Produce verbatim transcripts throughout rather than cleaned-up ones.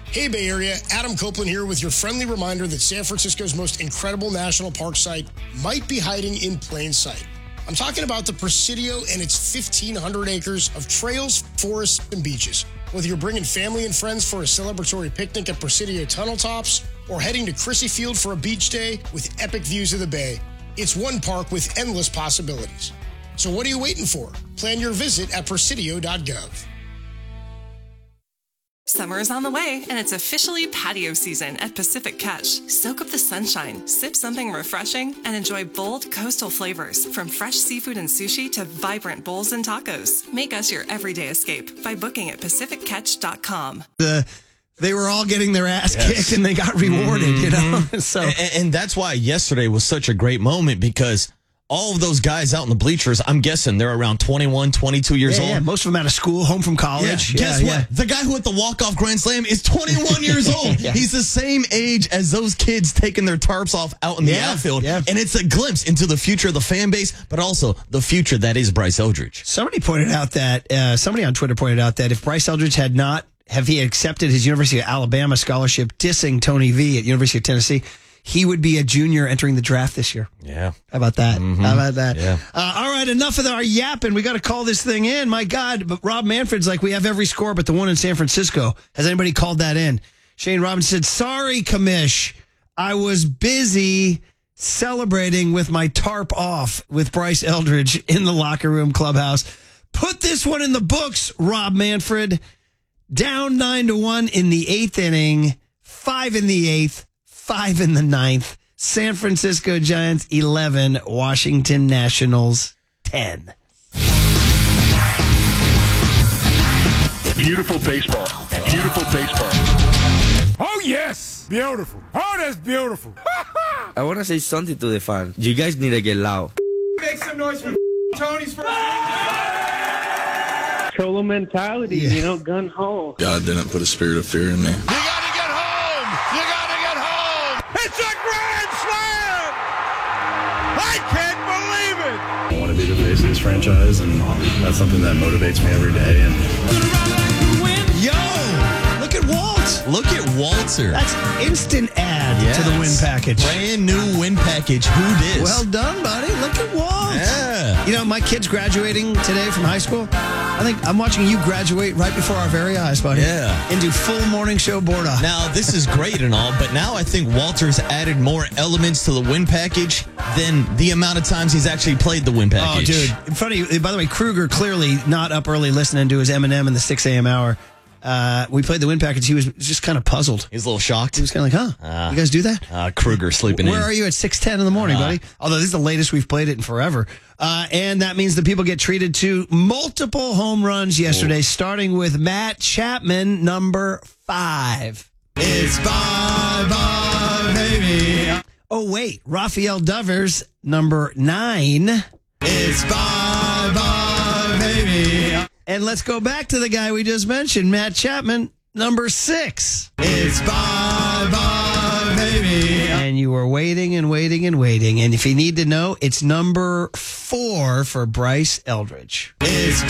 Hey Bay Area, Adam Copeland here with your friendly reminder that San Francisco's most incredible national park site might be hiding in plain sight. I'm talking about the Presidio and its fifteen hundred acres of trails, forests, and beaches. Whether you're bringing family and friends for a celebratory picnic at Presidio tunnel tops or heading to Crissy Field for a beach day with epic views of the bay, it's one park with endless possibilities. So what are you waiting for? Plan your visit at presidio dot gov. Summer is on the way, and it's officially patio season at Pacific Catch. Soak up the sunshine, sip something refreshing, and enjoy bold coastal flavors from fresh seafood and sushi to vibrant bowls and tacos. Make us your everyday escape by booking at pacific catch dot com. The They were all getting their ass yes. kicked, and they got rewarded, mm-hmm. you know? So, and, and that's why yesterday was such a great moment, because all of those guys out in the bleachers, I'm guessing they're around twenty-one, twenty-two years yeah, old. Yeah, most of them out of school, home from college. Yeah. Guess yeah, what? Yeah. The guy who hit the walk-off grand slam is twenty-one years old. yeah. He's the same age as those kids taking their tarps off out in the yeah, outfield. Yeah. And it's a glimpse into the future of the fan base, but also the future that is Bryce Eldridge. Somebody pointed out that, uh, somebody on Twitter pointed out that if Bryce Eldridge had not, have he accepted his University of Alabama scholarship, dissing Tony V at University of Tennessee, he would be a junior entering the draft this year. Yeah. How about that? Mm-hmm. How about that? Yeah. Uh, all right, enough of our yapping. We got to call this thing in. My God, but Rob Manfred's like, we have every score but the one in San Francisco. Has anybody called that in? Shane Robinson said, sorry, Commish. I was busy celebrating with my tarp off with Bryce Eldridge in the locker room clubhouse. Put this one in the books, Rob Manfred. Down nine to one in the eighth inning, five in the eighth, five in the ninth. San Francisco Giants eleven, Washington Nationals ten. Beautiful baseball. Beautiful baseball. Oh, yes. Beautiful. Oh, that's beautiful. I want to say something to the fans. You guys need to get loud. Make some noise for Tony's first. Cholo mentality, yeah. you know, gun ho. God didn't put a spirit of fear in me. You gotta get home! You gotta get home! It's a grand slam! I can't believe it! I want to be the face of this franchise, and that's something that motivates me every day. And Yo! Look at Walt! Look at Walter. That's instant add yes. to the win package. Brand new win package. Who dis? Well done, buddy. Look at Walt. Yeah. You know, my kid's graduating today from high school. I think I'm watching you graduate right before our very eyes, buddy. Yeah. Into full morning show Borda. Now, this is great and all, but now I think Walter's added more elements to the win package than the amount of times he's actually played the win package. Oh, dude. Funny, by the way, Kruger clearly not up early listening to his Eminem in the six a.m. hour. Uh, we played the win package. He was just kind of puzzled. He was a little shocked. He was kind of like, huh? Uh, you guys do that? Uh, Kruger sleeping Where in. Where are you at six ten in the morning, uh, buddy? Although this is the latest we've played it in forever. Uh, and that means the people get treated to multiple home runs yesterday, Ooh. starting with Matt Chapman, number five. It's bye-bye, baby. Oh, wait. Rafael Devers, number nine. It's bye-bye, baby. And let's go back to the guy we just mentioned, Matt Chapman, number six. It's bye-bye, baby. And you were waiting and waiting and waiting. And if you need to know, it's number four for Bryce Eldridge. It's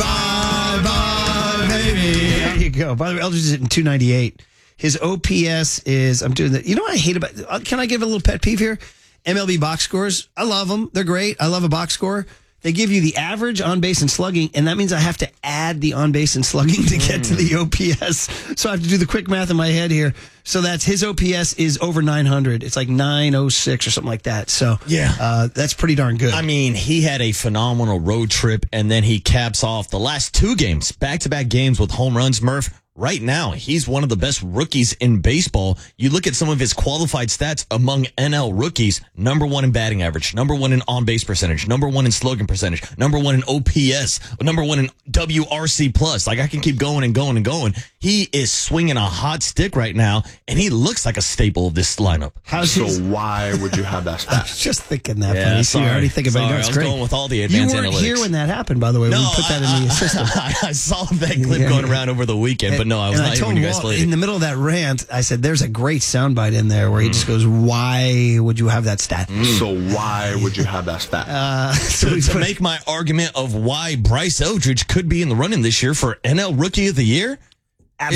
bye-bye, baby. There you go. By the way, Eldridge is hitting two ninety-eight. His O P S is, I'm doing that. You know what I hate about, can I give a little pet peeve here? M L B box scores. I love them. They're great. I love a box score. They give you the average on base and slugging, and that means I have to add the on base and slugging to get to the O P S. So I have to do the quick math in my head here. So that's his O P S is over nine hundred. It's like nine oh six or something like that. So yeah, uh, that's pretty darn good. I mean, he had a phenomenal road trip, and then he caps off the last two games, back-to-back games with home runs, Murph. Right now, he's one of the best rookies in baseball. You look at some of his qualified stats among N L rookies, number one in batting average, number one in on-base percentage, number one in slugging percentage, number one in O P S, number one in W R C plus. Like, I can keep going and going and going. He is swinging a hot stick right now, and he looks like a staple of this lineup. How's so his... why would you have that stat? I was just thinking that, yeah, buddy. Sorry. You're already thinking about it. No, it's I was great. going with all the advanced analytics. You weren't analytics. here when that happened, by the way. No, we put that I, in the system. I, I saw that clip yeah. going around over the weekend, and, but no, I was and not I here told when you guys Walt, played in it. the middle of that rant, I said, there's a great soundbite in there where he mm. just goes, why would you have that stat? Mm. So why would you have that stat? Uh, so to, to make my argument of why Bryce Eldridge could be in the running this year for N L Rookie of the Year,